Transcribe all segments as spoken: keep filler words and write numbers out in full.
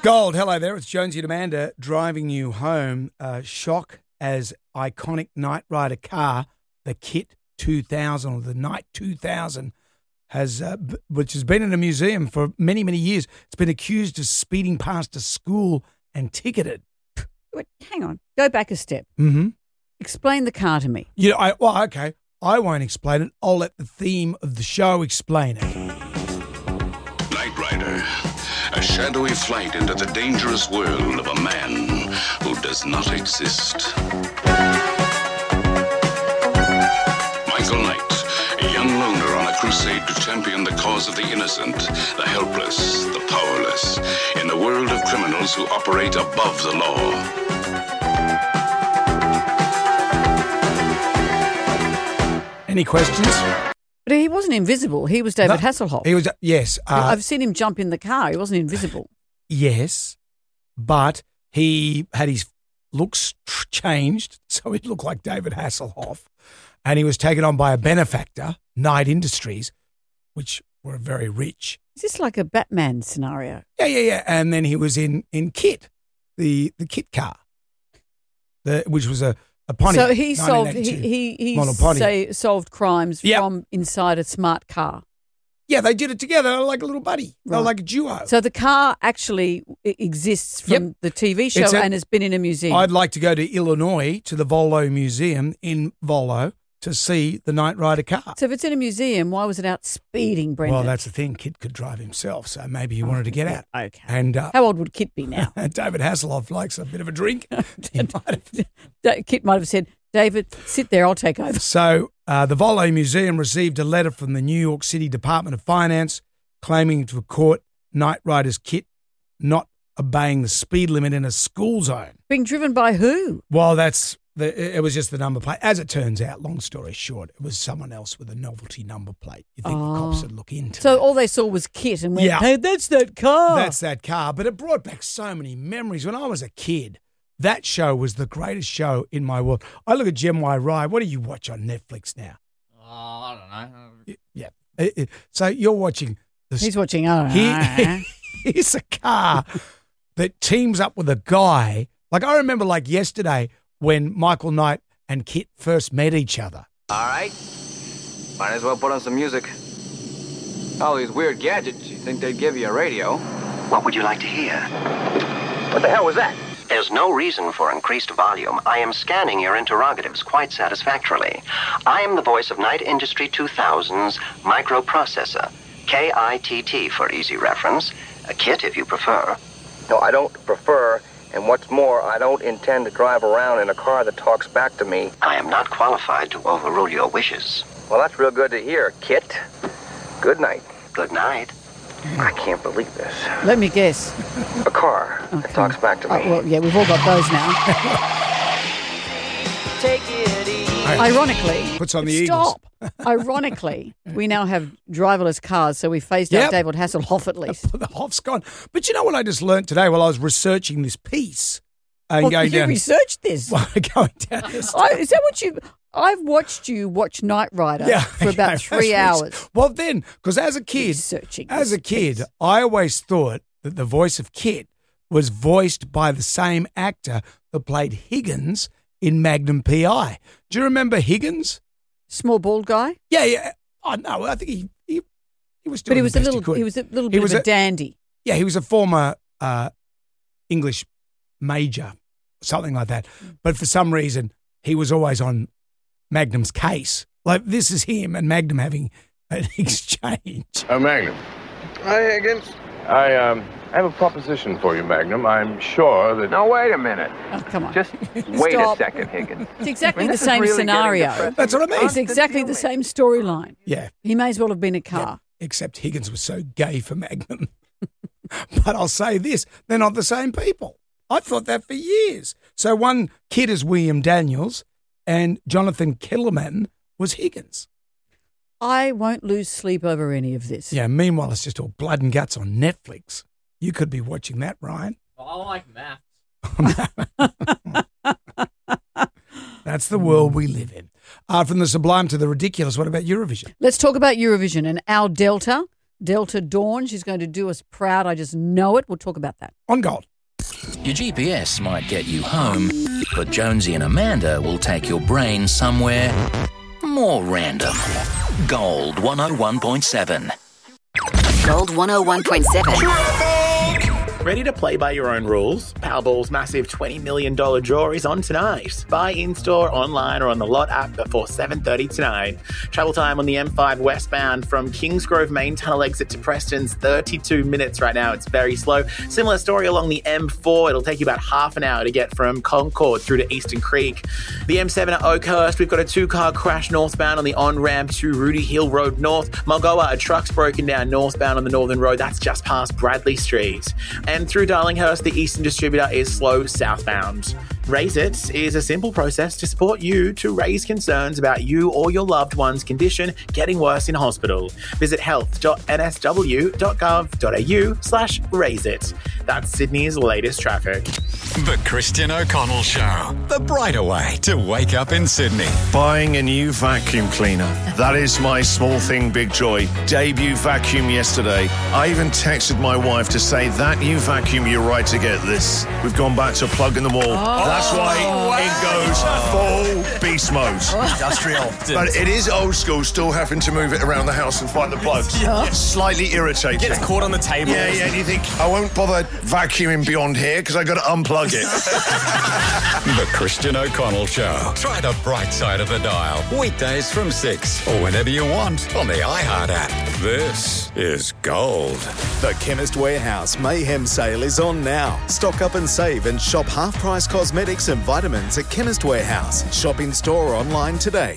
Gold, hello there. It's Jonesy and Amanda driving you home. Uh, shock as iconic Knight Rider car, the Kit two thousand or the Knight two thousand, has uh, b- which has been in a museum for many, many years. It's been accused of speeding past a school and ticketed. Wait, hang on. Go back a step. Mm-hmm. Explain the car to me. You know, I, well, okay. I won't explain it. I'll let the theme of the show explain it. Knight Rider, a shadowy flight into the dangerous world of a man who does not exist. Michael Knight, a young loner on a crusade to champion the cause of the innocent, the helpless, the powerless, in the world of criminals who operate above the law. Any questions? But he wasn't invisible. He was David No, Hasselhoff. He was, yes. Uh, I've seen him jump in the car. He wasn't invisible. Yes, but he had his looks tr- changed, so he looked like David Hasselhoff, and he was taken on by a benefactor, Knight Industries, which were very rich. Is this like a Batman scenario? Yeah, yeah, yeah. And then he was in, in Kit, the the Kit car, the which was a, a Pontiac. So he solved he nineteen eighty-two he, he model Pontiac. say, solved crimes Yep. from inside a smart car. Yeah, they did it together like a little buddy. They were Right. like a duo. So the car actually i- exists from Yep. the T V show It's a- and has been in a museum. I'd like to go to Illinois to the Volo Museum in Volo to see the Knight Rider car. so if it's in a museum, why was it out speeding, Brendan? Well, that's the thing. Kit could drive himself, so maybe he wanted to get out. Okay. And uh, How old would Kit be now? David Hasselhoff likes a bit of a drink. He might have- Da- Kit might have said, David, sit there, I'll take over. so uh, the Volo Museum received a letter from the New York City Department of Finance claiming to court Knight Rider's Kit not obeying the speed limit in a school zone. Being driven by who? Well, that's the, it was just the number plate. As it turns out, long story short, it was someone else with a novelty number plate. You think Oh. the cops would look into So it. all they saw was Kit and went, Yeah. hey, that's that car. That's that car. But it brought back so many memories. When I was a kid, that show was the greatest show in my world. I look at Gem Y Rye. What do you watch on Netflix now? Oh, I don't know. Y- Yeah. It- it- So you're watching the He's watching, I don't know. He, he's a car that teams up with a guy. Like I remember like yesterday when Michael Knight and Kit first met each other. All right. Might as well put on some music. All these weird gadgets, you think they'd give you a radio? What would you like to hear? What the hell was that? There's no reason for increased volume. I am scanning your interrogatives quite satisfactorily. I am the voice of Knight Industry two thousand's microprocessor. K I T T for easy reference. A Kit if you prefer. No, I don't prefer, and what's more, I don't intend to drive around in a car that talks back to me. I am not qualified to overrule your wishes. Well, that's real good to hear, Kit. Good night. Good night. I can't believe this. Let me guess. A car that Okay. talks back to me. Oh, well, yeah, we've all got those now. Take it easy. Ironically, Puts on the Eagles. stop. Ironically, we now have driverless cars, so we phased Yep. out David Hasselhoff at least. The Hoff's gone. But you know what I just learnt today while I was researching this piece and Well, going you down. researched this. Well, going down this. I, is that what you? I've watched you watch Knight Rider for okay, about that's three what- hours. Well, then, because as a kid, Researching as this a kid, piece. I always thought that the voice of Kit was voiced by the same actor that played Higgins in Magnum P I. Do you remember Higgins? Small bald guy, Yeah, yeah. Oh no, I think he he, he was doing but he was the a best little. he could. He was a little He bit was of a, a- dandy. Yeah, he was a former uh, English major, something like that. But for some reason, he was always on Magnum's case. Like this is him and Magnum having an exchange. Oh, Magnum. Hi, Higgins. I um I have a proposition for you, Magnum. I'm sure that. Now, wait a minute. Oh, come on. Just wait Stop. a second, Higgins. It's exactly I mean, the this is same really getting scenario. depressing. That's what I mean. It's exactly the same storyline. Yeah, He may as well have been a car. except Higgins was so gay for Magnum. But I'll say this, they're not the same people. I thought that for years. So one kid is William Daniels and Jonathan Kellerman was Higgins. I won't lose sleep over any of this. Yeah, meanwhile, it's just all blood and guts on Netflix. You could be watching that, Ryan. Well, I like maths. That's the world we live in. Uh, from the sublime to the ridiculous, what about Eurovision? Let's talk about Eurovision and Our Delta. Delta Dawn. She's going to do us proud. I just know it. We'll talk about that. On Gold. Your G P S might get you home, but Jonesy and Amanda will take your brain somewhere more random. Gold one oh one point seven. Gold one oh one point seven. Ready to play by your own rules? Powerball's massive twenty million dollars draw is on tonight. Buy in-store, online or on the Lot app before seven thirty tonight. Travel time on the M five westbound from Kingsgrove Main Tunnel exit to Preston's thirty-two minutes right now. It's very slow. Similar story along the M four. It'll take you about half an hour to get from Concord through to Eastern Creek. The M seven at Oakhurst, we've got a two-car crash northbound on the on-ramp to Rudy Hill Road North. Mulgoa, a truck's broken down northbound on the Northern Road. That's just past Bradley Street. And through Darlinghurst, the Eastern Distributor is slow southbound. Raise It is a simple process to support you to raise concerns about you or your loved one's condition getting worse in hospital. Visit health dot n s w dot gov dot a u slash raise it. That's Sydney's latest traffic. The Christian O'Connell Show. The brighter way to wake up in Sydney. Buying a new vacuum cleaner. That is my small thing, big joy. Debut vacuum yesterday. I even texted my wife to say, that new vacuum, you're right to get this. We've gone back to plug in the wall. Oh, That's why wow. it goes full beast mode. Industrial. But it is old school, still having to move it around the house and find the plugs. Yeah. It's slightly irritating. Gets caught on the table. Yeah, yeah, and you think, I won't bother vacuuming beyond here because I've got to unplug it. The Christian O'Connell Show. Try the bright side of the dial. Weekdays from six or whenever you want on the iHeart app. This is Gold. The Chemist Warehouse Mayhem Sale is on now. Stock up and save and shop half-price cosmetics and vitamins at Chemist Warehouse. Shop in store or online today.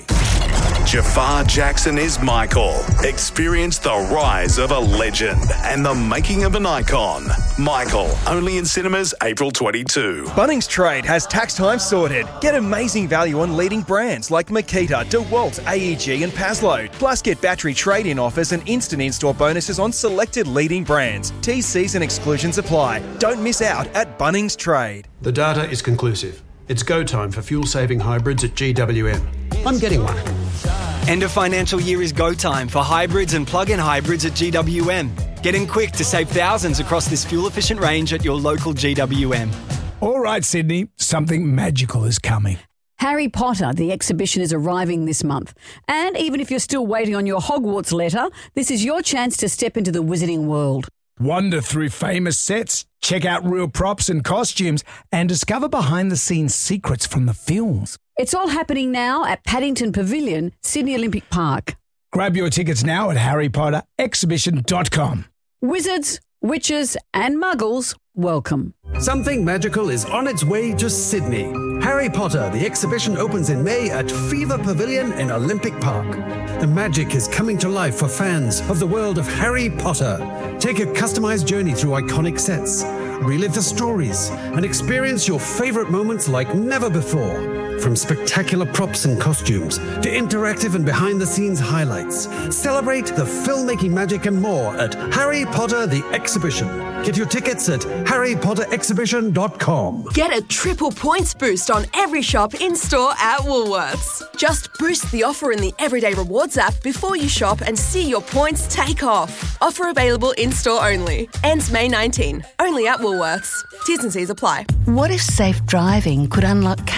Jafar Jackson is Michael. Experience the rise of a legend and the making of an icon. Michael, only in cinemas April twenty-second. Bunnings Trade has tax time sorted. Get amazing value on leading brands like Makita, DeWalt, A E G and Paslow. Plus get battery trade-in offers and instant in-store bonuses on selected leading brands. T Cs and exclusions apply. Don't miss out at Bunnings Trade. The data is conclusive. It's go time for fuel-saving hybrids at G W M. I'm getting one. End of financial year is go time for hybrids and plug-in hybrids at G W M. Get in quick to save thousands across this fuel-efficient range at your local G W M. All right, Sydney, something magical is coming. Harry Potter, the exhibition, is arriving this month. And even if you're still waiting on your Hogwarts letter, this is your chance to step into the wizarding world. Wander through famous sets, check out real props and costumes, and discover behind-the-scenes secrets from the films. It's all happening now at Paddington Pavilion, Sydney Olympic Park. Grab your tickets now at harry potter exhibition dot com. Wizards, witches, and muggles, welcome. Something magical is on its way to Sydney. Harry Potter, the exhibition opens in May at Fever Pavilion in Olympic Park. The magic is coming to life for fans of the world of Harry Potter. Take a customized journey through iconic sets, relive the stories, and experience your favorite moments like never before. From spectacular props and costumes to interactive and behind-the-scenes highlights, celebrate the filmmaking magic and more at Harry Potter the Exhibition. Get your tickets at harry potter exhibition dot com. Get a triple points boost on every shop in-store at Woolworths. Just boost the offer in the Everyday Rewards app before you shop and see your points take off. Offer available in-store only. Ends May nineteenth. Only at Woolworths. T's and C's apply. What if safe driving could unlock